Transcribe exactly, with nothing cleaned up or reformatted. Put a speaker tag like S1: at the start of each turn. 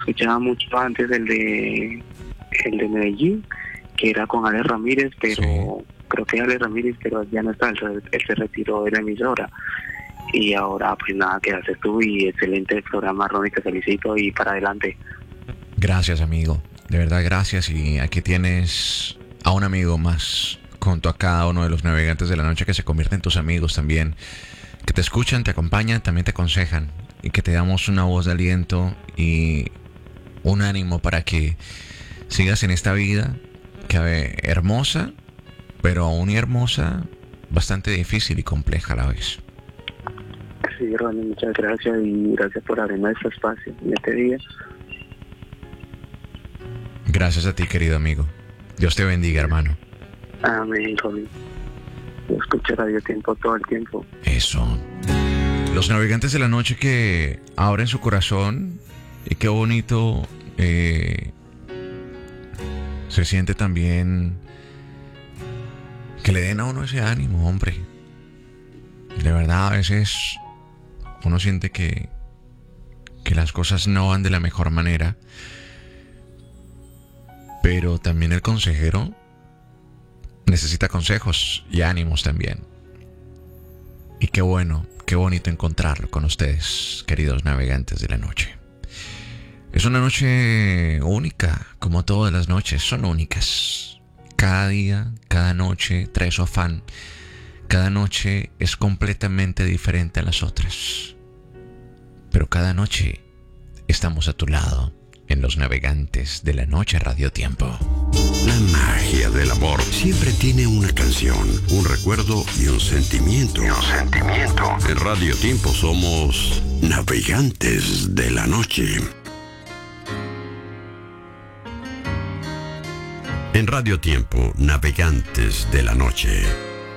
S1: escuchaba mucho antes el de el de Medellín, que era con Ale Ramírez, pero sí. creo que Ale Ramírez, pero ya no está, él, él se retiró de la emisora. Y ahora pues nada, que haces tú y excelente programa, Ronnie, te felicito y para adelante.
S2: Gracias, amigo, de verdad gracias. Y aquí tienes a un amigo más junto a cada uno de los navegantes de la noche que se convierten en tus amigos también, que te escuchan, te acompañan, también te aconsejan y que te damos una voz de aliento y un ánimo para que sigas en esta vida que ve, hermosa, pero aún y hermosa, bastante difícil y compleja a la vez.
S1: Sí, Ronnie, muchas gracias y gracias por abrirme este espacio en este día.
S2: Gracias a ti, querido amigo. Dios te bendiga, hermano.
S1: Amén, Ronnie. Yo escucho Radio Tiempo todo el tiempo.
S2: Eso. Los navegantes de la noche que abren su corazón y qué bonito eh, se siente también que le den a uno ese ánimo, hombre. De verdad, a veces uno siente que, que las cosas no van de la mejor manera, pero también el consejero necesita consejos y ánimos también. Y qué bueno, qué bonito encontrarlo con ustedes, queridos navegantes de la noche. Es una noche única, como todas las noches son únicas. Cada día, cada noche trae su afán. Cada noche es completamente diferente a las otras. Pero cada noche estamos a tu lado en Los Navegantes de la Noche Radio Tiempo.
S3: La magia del amor siempre tiene una canción, un recuerdo y un sentimiento. Y un sentimiento. En Radio Tiempo somos Navegantes de la Noche. En Radio Tiempo, Navegantes de la Noche.